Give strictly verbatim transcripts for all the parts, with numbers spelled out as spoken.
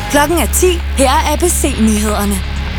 Klokken er ti. Her er A B C-nyhederne.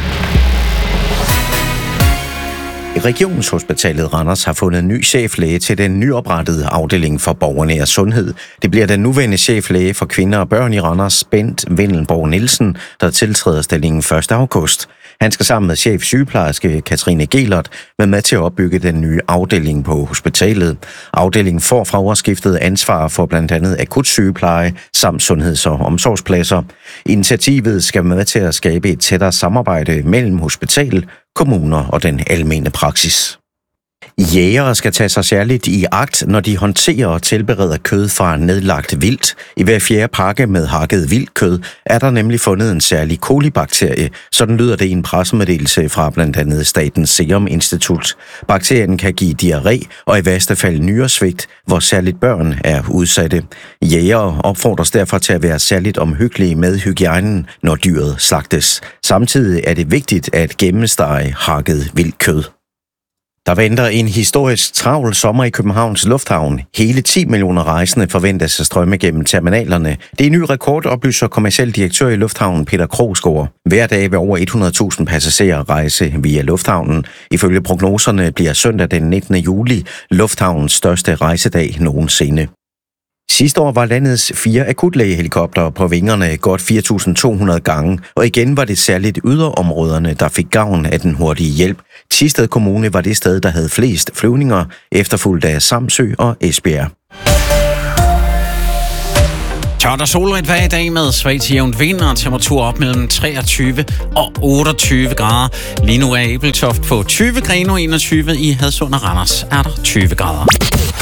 Regionshospitalet Randers har fundet en ny cheflæge til den nyoprettede afdeling for borgernær sundhed. Det bliver den nuværende cheflæge for kvinder og børn i Randers, Bent Vendelborg Nielsen, der tiltræder stillingen første august. Han skal sammen med chef sygeplejerske Katrine Gelert være med til at opbygge den nye afdeling på hospitalet. Afdelingen får fra årsskiftet ansvar for blandt andet akut sygepleje samt sundheds- og omsorgspladser. Initiativet skal være med til at skabe et tættere samarbejde mellem hospital, kommuner og den almene praksis. Jægere skal tage sig særligt i agt, når de håndterer og tilbereder kød fra nedlagt vildt. I hver fjerde pakke med hakket vildtkød er der nemlig fundet en særlig kolibakterie. Sådan lyder det i en pressemeddelelse fra blandt andet Statens Serum Institut. Bakterien kan give diarré og i værste fald nyresvigt, hvor særligt børn er udsatte. Jægere opfordres derfor til at være særligt omhyggelige med hygiejnen, når dyret slagtes. Samtidig er det vigtigt at gennemstege hakket vildtkød. Der venter en historisk travl sommer i Københavns Lufthavn. Hele ti millioner rejsende forventes at strømme gennem terminalerne. Det er en ny rekord, oplyser kommerciel direktør i Lufthavnen Peter Krogsgaard. Hver dag vil over hundrede tusind passagerer rejse via Lufthavnen. Ifølge prognoserne bliver søndag den nittende juli Lufthavnens største rejsedag nogensinde. Sidste år var landets fire akutlægehelikoptere på vingerne godt fire tusind to hundrede gange, og igen var det særligt yderområderne, der fik gavn af den hurtige hjælp. Thisted Kommune var det sted, der havde flest flyvninger, efterfulgt af Samsø og Esbjerg. Tørt og solrigt hver dag med svag til jævnt vind og temperatur op mellem treogtyve og otteogtyve grader. Lige nu er Ebeltoft på tyve, Grenaa enogtyve, i Hadsund og Randers er der tyve grader.